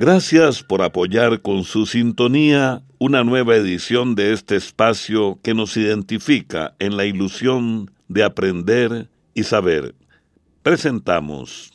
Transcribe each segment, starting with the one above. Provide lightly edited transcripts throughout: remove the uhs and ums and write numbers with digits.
Gracias por apoyar con su sintonía una nueva edición de este espacio que nos identifica en la ilusión de aprender y saber. Presentamos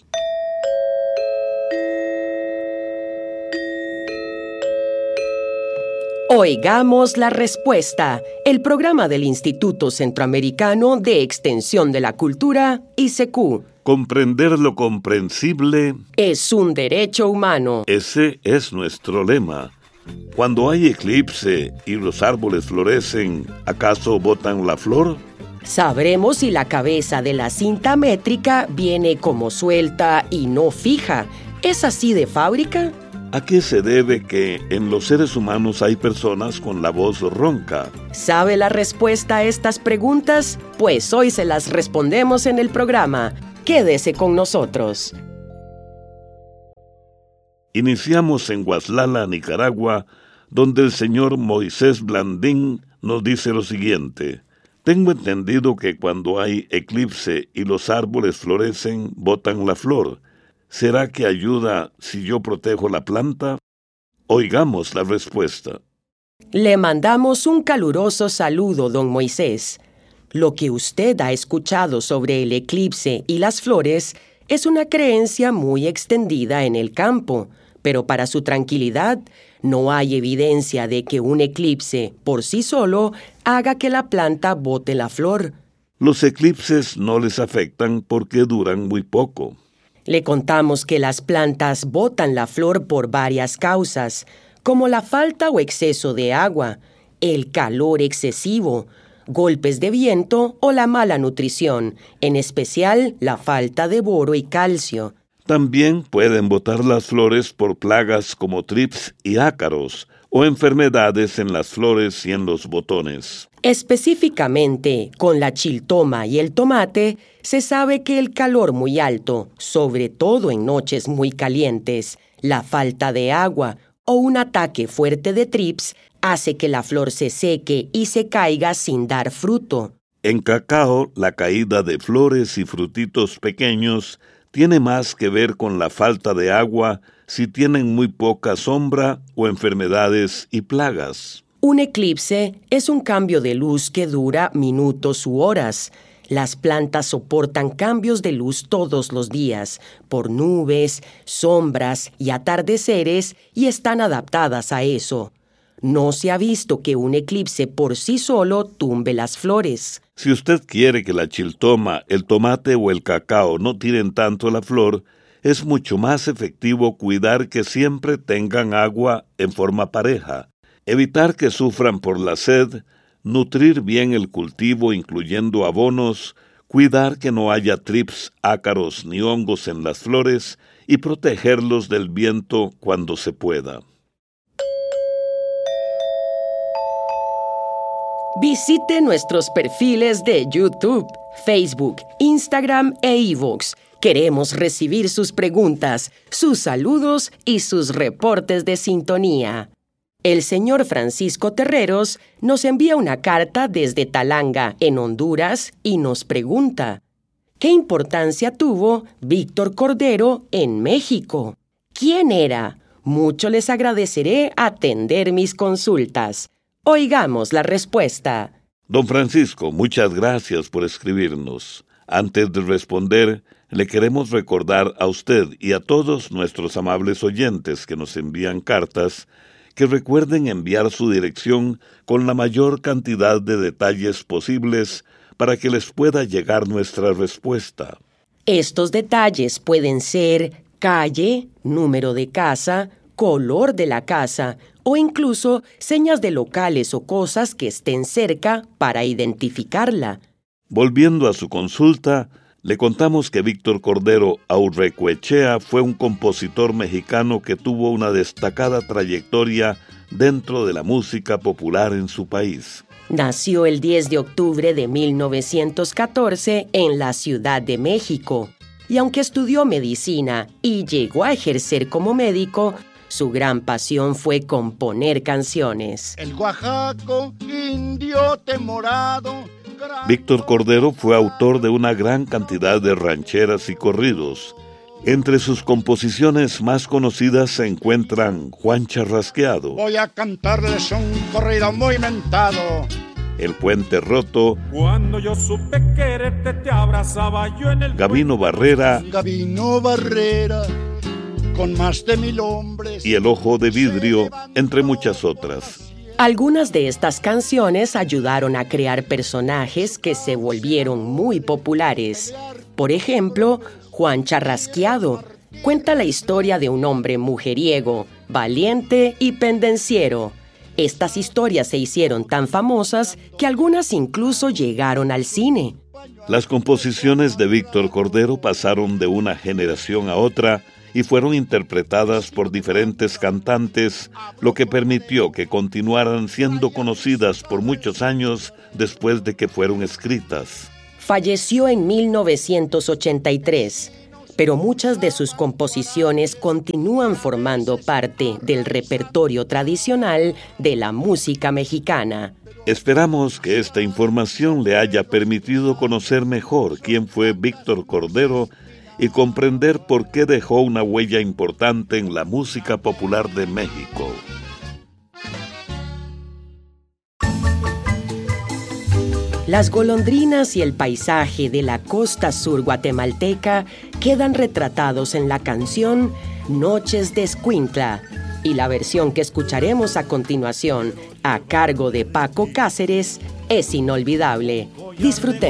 Oigamos la Respuesta, el programa del Instituto Centroamericano de Extensión de la Cultura, ICQ. Comprender lo comprensible Es un derecho humano. Ese es nuestro lema. Cuando hay eclipse y los árboles florecen, ¿acaso botan la flor? Sabremos si la cabeza de la cinta métrica viene como suelta y no fija. ¿Es así de fábrica? ¿A qué se debe que en los seres humanos hay personas con la voz ronca? ¿Sabe la respuesta a estas preguntas? Pues hoy se las respondemos en el programa. Quédese con nosotros. Iniciamos en Guaslala, Nicaragua, donde el señor Moisés Blandín nos dice lo siguiente: tengo entendido que cuando hay eclipse y los árboles florecen, botan la flor. ¿Será que ayuda si yo protejo la planta? Oigamos la respuesta. Le mandamos un caluroso saludo, don Moisés. Lo que usted ha escuchado sobre el eclipse y las flores es una creencia muy extendida en el campo, pero para su tranquilidad, no hay evidencia de que un eclipse por sí solo haga que la planta bote la flor. Los eclipses no les afectan porque duran muy poco. Le contamos que las plantas botan la flor por varias causas, como la falta o exceso de agua, el calor excesivo, golpes de viento o la mala nutrición, en especial la falta de boro y calcio. También pueden botar las flores por plagas como trips y ácaros, o enfermedades en las flores y en los botones. Específicamente, con la chiltoma y el tomate, se sabe que el calor muy alto, sobre todo en noches muy calientes, la falta de agua o un ataque fuerte de trips hace que la flor se seque y se caiga sin dar fruto. En cacao, la caída de flores y frutitos pequeños tiene más que ver con la falta de agua si tienen muy poca sombra o enfermedades y plagas. Un eclipse es un cambio de luz que dura minutos u horas. Las plantas soportan cambios de luz todos los días, por nubes, sombras y atardeceres, y están adaptadas a eso. No se ha visto que un eclipse por sí solo tumbe las flores. Si usted quiere que la chiltoma, el tomate o el cacao no tiren tanto la flor, es mucho más efectivo cuidar que siempre tengan agua en forma pareja, evitar que sufran por la sed, nutrir bien el cultivo incluyendo abonos, cuidar que no haya trips, ácaros ni hongos en las flores y protegerlos del viento cuando se pueda. Visite nuestros perfiles de YouTube, Facebook, Instagram e iVoox. Queremos recibir sus preguntas, sus saludos y sus reportes de sintonía. El señor Francisco Terreros nos envía una carta desde Talanga, en Honduras, y nos pregunta: ¿qué importancia tuvo Víctor Cordero en México? ¿Quién era? Mucho les agradeceré atender mis consultas. Oigamos la respuesta. Don Francisco, muchas gracias por escribirnos. Antes de responder, le queremos recordar a usted y a todos nuestros amables oyentes que nos envían cartas que recuerden enviar su dirección con la mayor cantidad de detalles posibles para que les pueda llegar nuestra respuesta. Estos detalles pueden ser calle, número de casa, color de la casa o incluso señas de locales o cosas que estén cerca para identificarla. Volviendo a su consulta, le contamos que Víctor Cordero Aurrecoechea fue un compositor mexicano que tuvo una destacada trayectoria dentro de la música popular en su país. Nació el 10 de octubre de 1914 en la Ciudad de México, y aunque estudió medicina y llegó a ejercer como médico, su gran pasión fue componer canciones. El Oaxaco, indio temorado. Víctor Cordero fue autor de una gran cantidad de rancheras y corridos. Entre sus composiciones más conocidas se encuentran Juan Charrasqueado, Voy a cantarles un corrido muy mentado. El Puente Roto, Cuando yo supe quererte, te abrazaba yo en el Gabino Barrera Gabino Barrera, con más de 1000 hombres. y El Ojo de Vidrio, entre muchas otras. Algunas de estas canciones ayudaron a crear personajes que se volvieron muy populares. Por ejemplo, Juan Charrasqueado cuenta la historia de un hombre mujeriego, valiente y pendenciero. Estas historias se hicieron tan famosas que algunas incluso llegaron al cine. Las composiciones de Víctor Cordero pasaron de una generación a otra y fueron interpretadas por diferentes cantantes, lo que permitió que continuaran siendo conocidas por muchos años después de que fueron escritas. Falleció en 1983, pero muchas de sus composiciones continúan formando parte del repertorio tradicional de la música mexicana. Esperamos que esta información le haya permitido conocer mejor quién fue Víctor Cordero y comprender por qué dejó una huella importante en la música popular de México. Las golondrinas y el paisaje de la costa sur guatemalteca quedan retratados en la canción Noches de Escuintla, y la versión que escucharemos a continuación, a cargo de Paco Cáceres, es inolvidable. Disfrutemos.